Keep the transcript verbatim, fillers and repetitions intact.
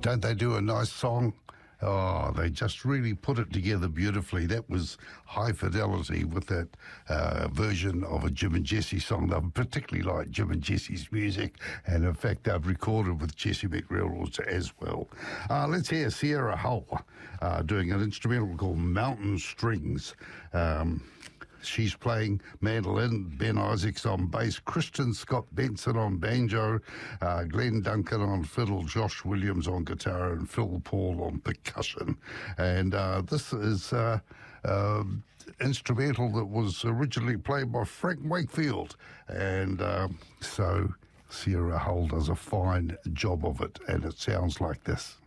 Don't they do a nice song? Oh, they just really put it together beautifully. That was High Fidelity with that uh, version of a Jim and Jesse song. They particularly like Jim and Jesse's music, and in fact, they've recorded with Jesse McReynolds as well. Uh, let's hear Sierra Hull uh, doing an instrumental called Mountain Strings. Um, She's playing mandolin, Ben Isaacs on bass, Kristen Scott Benson on banjo, uh, Glenn Duncan on fiddle, Josh Williams on guitar, and Phil Paul on percussion. And uh, this is uh, uh, instrumental that was originally played by Frank Wakefield. And uh, so Sierra Hull does a fine job of it, and it sounds like this.